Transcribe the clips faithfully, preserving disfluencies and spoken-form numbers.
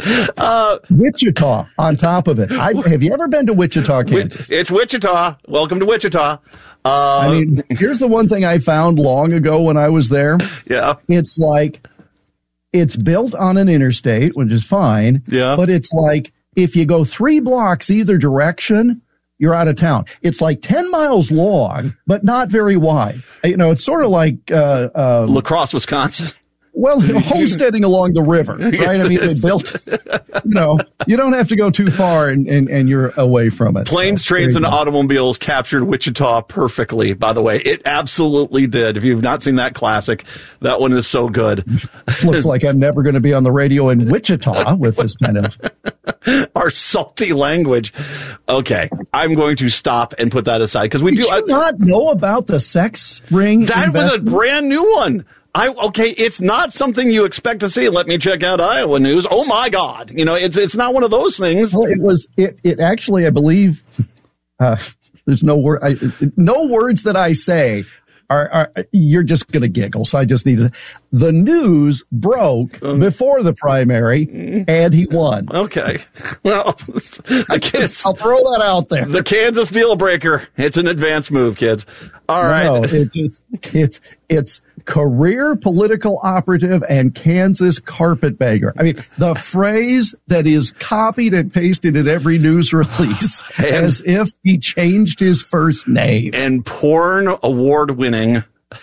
Uh, Wichita on top of it. I, have you ever been to Wichita, Kansas? It's Wichita. Welcome to Wichita. Uh, I mean, here's the one thing I found long ago when I was there. Yeah. It's like, it's built on an interstate, which is fine. Yeah. But it's like, if you go three blocks either direction, you're out of town. It's like ten miles long, but not very wide. You know, it's sort of like, uh, uh, La Crosse, Wisconsin. Well, homesteading along the river, right? I mean, they built, you know, you don't have to go too far and, and, and you're away from it. Planes, so, trains, and automobiles captured Wichita perfectly, by the way. It absolutely did. If you've not seen that classic, that one is so good. Looks like I'm never going to be on the radio in Wichita with this kind of... Our salty language. Okay, I'm going to stop and put that aside because we Did do. you I, not know about the sex ring? That investment? was a brand new one. I okay, it's not something you expect to see. Let me check out Iowa news. Oh my God, you know, it's it's not one of those things. Well, it was. It it actually, I believe. Uh, there's no word. I, no words that I say are. are you're just going to giggle. So I just need to. The news broke um, before the primary, and he won. Okay, well, I guess I'll throw that out there. The Kansas deal breaker. It's an advanced move, kids. All right, no, it's it's it's it's. Career political operative and Kansas carpetbagger. I mean, the phrase that is copied and pasted in every news release and, as if he changed his first name. And porn award-winning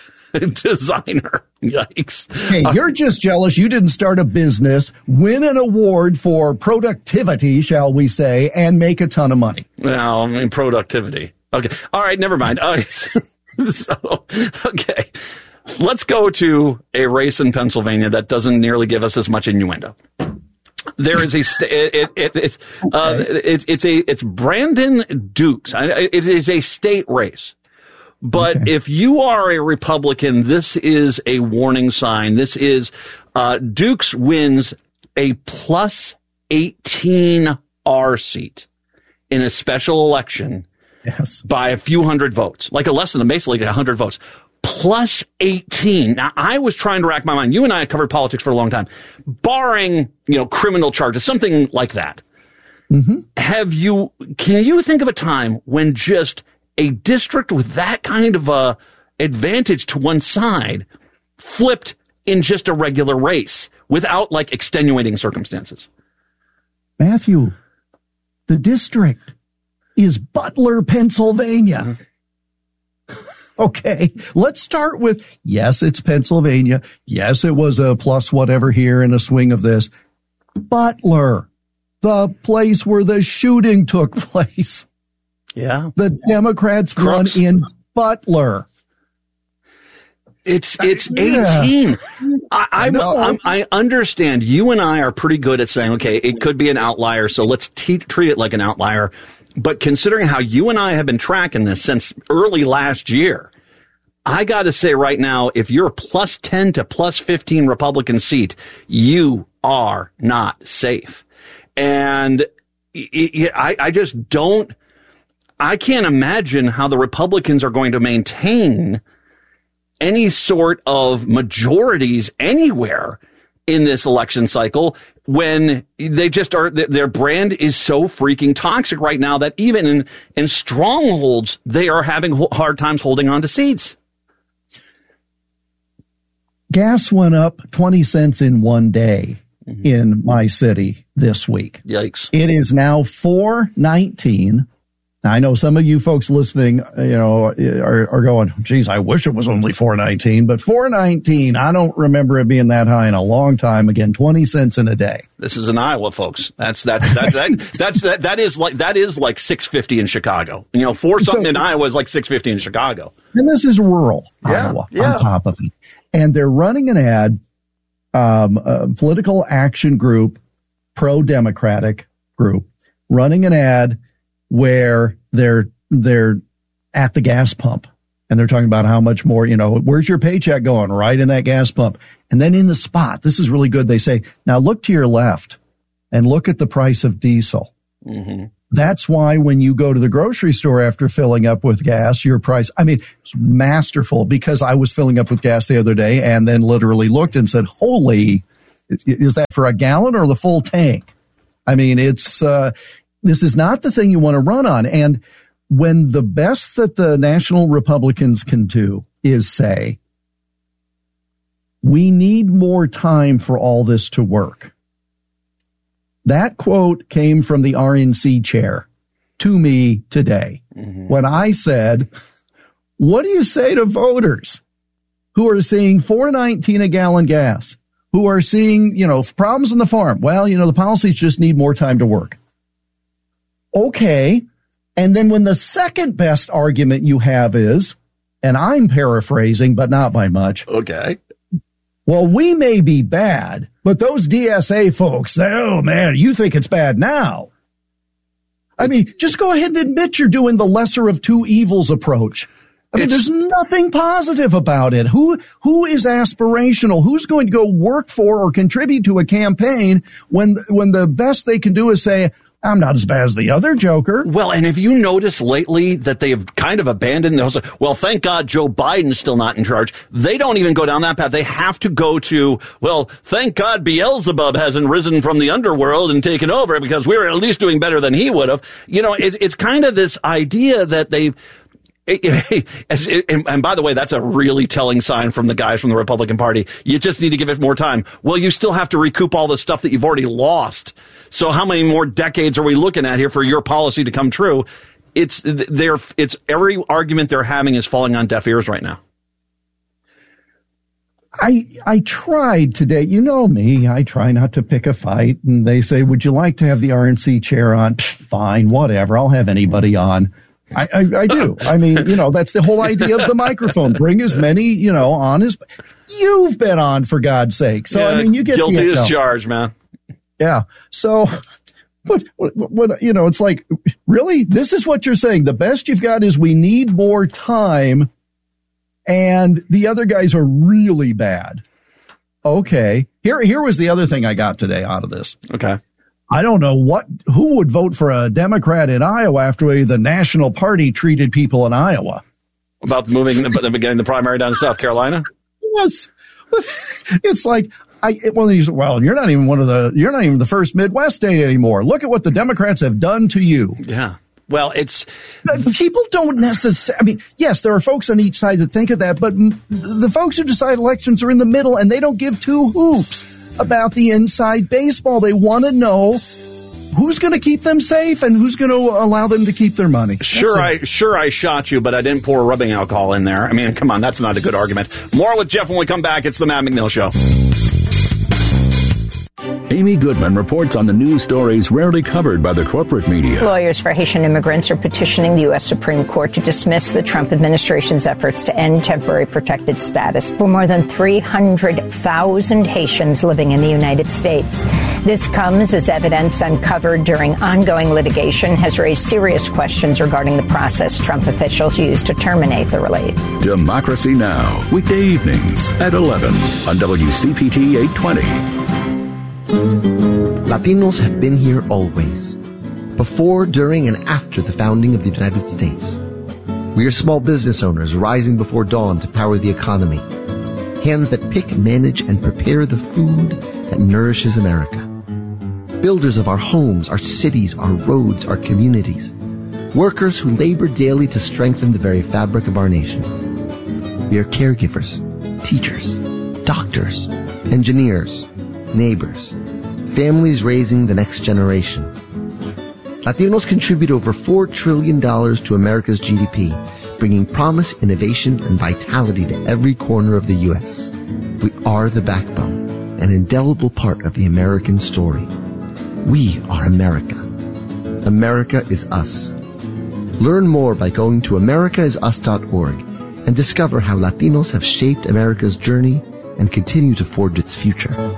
designer. Yikes. Hey, you're just jealous you didn't start a business, win an award for productivity, shall we say, and make a ton of money. Well, I mean, productivity. Okay. All right, never mind. All right. So, okay. Let's go to a race in Pennsylvania that doesn't nearly give us as much innuendo. There is a st- it, it, it, it's uh, it, it's a it's Brandon Dukes. It is a state race, but okay. If you are a Republican, this is a warning sign. This is uh, Dukes wins a plus eighteen R seat in a special election. Yes. By a few hundred votes, like a less than basically a hundred votes. Plus eighteen. Now, I was trying to rack my mind. You and I have covered politics for a long time. Barring, you know, criminal charges, something like that. Mm-hmm. Have you, can you think of a time when just a district with that kind of a advantage to one side flipped in just a regular race without, like, extenuating circumstances? Matthew, the district is Butler, Pennsylvania. Mm-hmm. Okay, let's start with, yes, it's Pennsylvania. Yes, it was a plus whatever here and a swing of this. Butler, the place where the shooting took place. Yeah. The Democrats Crooks. won in Butler. It's it's eighteen. Yeah. I, I'm, I'm, I understand. You and I are pretty good at saying, okay, it could be an outlier, so let's te- treat it like an outlier. But considering how you and I have been tracking this since early last year, I got to say right now, if you're a plus ten to plus fifteen Republican seat, you are not safe. And it, it, I, I just don't, I can't imagine how the Republicans are going to maintain any sort of majorities anywhere in this election cycle when they just are, their brand is so freaking toxic right now that even in, in strongholds, they are having hard times holding on to seats. Gas went up twenty cents in one day mm-hmm. in my city this week. Yikes. It is now four nineteen. I know some of you folks listening, you know, are, are going, geez, I wish it was only four nineteen, but four nineteen, I don't remember it being that high in a long time. Again, twenty cents in a day. This is in Iowa, folks. That's, that's, that, that, that's, that, that is like, that is like six fifty in Chicago. You know, four something so, in Iowa is like six fifty in Chicago. And this is rural yeah, Iowa yeah. on top of it. And they're running an ad, um, a political action group, pro-democratic group, running an ad where they're they're at the gas pump and they're talking about how much more, you know, where's your paycheck going? Right in that gas pump. And then in the spot, this is really good. They say, now look to your left and look at the price of diesel. Mm-hmm. That's why when you go to the grocery store after filling up with gas, your price, I mean, it's masterful because I was filling up with gas the other day and then literally looked and said, holy, is that for a gallon or the full tank? I mean, it's, uh, this is not the thing you want to run on. And when the best that the national Republicans can do is say, we need more time for all this to work. That quote came from the R N C chair to me today mm-hmm. when I said, what do you say to voters who are seeing four nineteen a gallon gas, who are seeing, you know, problems on the farm? Well, you know, the policies just need more time to work. Okay. And then when the second best argument you have is, and I'm paraphrasing, but not by much. Okay. Well, we may be bad, but those D S A folks, oh man, you think it's bad now. I mean, just go ahead and admit you're doing the lesser of two evils approach. I mean, it's, there's nothing positive about it. Who, who is aspirational? Who's going to go work for or contribute to a campaign when, when the best they can do is say, I'm not as bad as the other joker. Well, and have you noticed lately that they've kind of abandoned those? Well, thank God Joe Biden's still not in charge. They don't even go down that path. They have to go to, well, thank God Beelzebub hasn't risen from the underworld and taken over because we were at least doing better than he would have. You know, it, it's kind of this idea that they and by the way, that's a really telling sign from the guys from the Republican Party. You just need to give it more time. Well, you still have to recoup all the stuff that you've already lost. So how many more decades are we looking at here for your policy to come true? It's they're, it's every argument they're having is falling on deaf ears right now. I I tried today. You know me. I try not to pick a fight. And they say, would you like to have the R N C chair on? Pfft, fine, whatever. I'll have anybody on. I, I, I do. I mean, you know, that's the whole idea of the microphone. Bring as many, you know, on as you've been on, for God's sake. So, yeah, I mean, you get guilty the, as charged, man. Yeah. So, but what, what, you know, it's like, really, this is what you're saying. The best you've got is we need more time, and the other guys are really bad. Okay. Here, here was the other thing I got today out of this. Okay. I don't know what, who would vote for a Democrat in Iowa after the National Party treated people in Iowa. About moving, getting the primary down to South Carolina? Yes. It's like, I, well, well, you're not even one of the, you're not even the first Midwest state anymore. Look at what the Democrats have done to you. Yeah. Well, it's, people don't necessarily, I mean, yes, there are folks on each side that think of that, but the folks who decide elections are in the middle, and they don't give two hoops about the inside baseball. They want to know who's going to keep them safe and who's going to allow them to keep their money. Sure, I sure I shot you, but I didn't pour rubbing alcohol in there. I mean, come on, that's not a good argument. More with Jeff when we come back. It's the Matt McNeil Show. Amy Goodman reports on the news stories rarely covered by the corporate media. Lawyers for Haitian immigrants are petitioning the U S Supreme Court to dismiss the Trump administration's efforts to end temporary protected status for more than three hundred thousand Haitians living in the United States. This comes as evidence uncovered during ongoing litigation has raised serious questions regarding the process Trump officials used to terminate the relief. Democracy Now! Weekday evenings at eleven on W C P T eight twenty. Latinos have been here always, before, during, and after the founding of the United States. We are small business owners rising before dawn to power the economy, hands that pick, manage, and prepare the food that nourishes America. Builders of our homes, our cities, our roads, our communities. Workers who labor daily to strengthen the very fabric of our nation. We are caregivers, teachers, doctors, engineers, neighbors, families raising the next generation. Latinos contribute over four trillion dollars to America's G D P, bringing promise, innovation, and vitality to every corner of the U S. We are the backbone, an indelible part of the American story. We are America. America is us. Learn more by going to america is us dot org and discover how Latinos have shaped America's journey and continue to forge its future.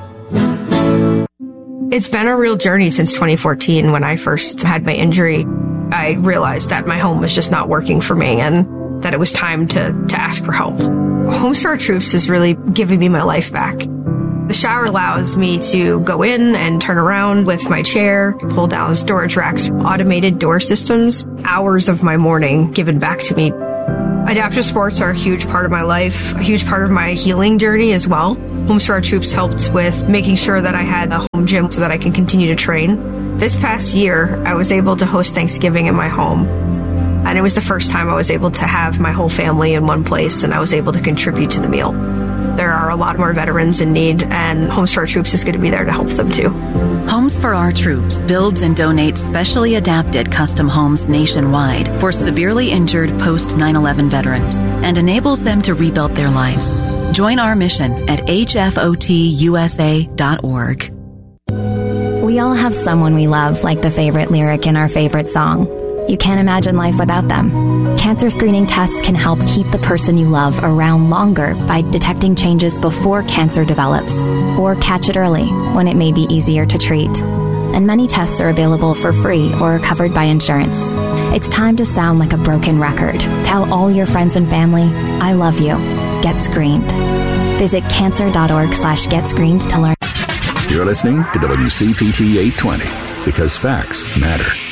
It's been a real journey since twenty fourteen when I first had my injury. I realized that my home was just not working for me and that it was time to, to ask for help. Homes for Our Troops is really giving me my life back. The shower allows me to go in and turn around with my chair, pull down storage racks, automated door systems, hours of my morning given back to me. Adaptive sports are a huge part of my life, a huge part of my healing journey as well. Homes for Our Troops helped with making sure that I had a home gym so that I can continue to train. This past year, I was able to host Thanksgiving in my home. And it was the first time I was able to have my whole family in one place, and I was able to contribute to the meal. There are a lot more veterans in need, and Homes for Our Troops is going to be there to help them too. Homes for Our Troops builds and donates specially adapted custom homes nationwide for severely injured post nine eleven veterans and enables them to rebuild their lives. Join our mission at H F O T U S A dot org. We all have someone we love, like the favorite lyric in our favorite song. You can't imagine life without them. Cancer screening tests can help keep the person you love around longer by detecting changes before cancer develops, or catch it early when it may be easier to treat. And many tests are available for free or are covered by insurance. It's time to sound like a broken record. Tell all your friends and family, I love you. Get screened. Visit cancer.org slash get screened to learn. You're listening to W C P T eight twenty because facts matter.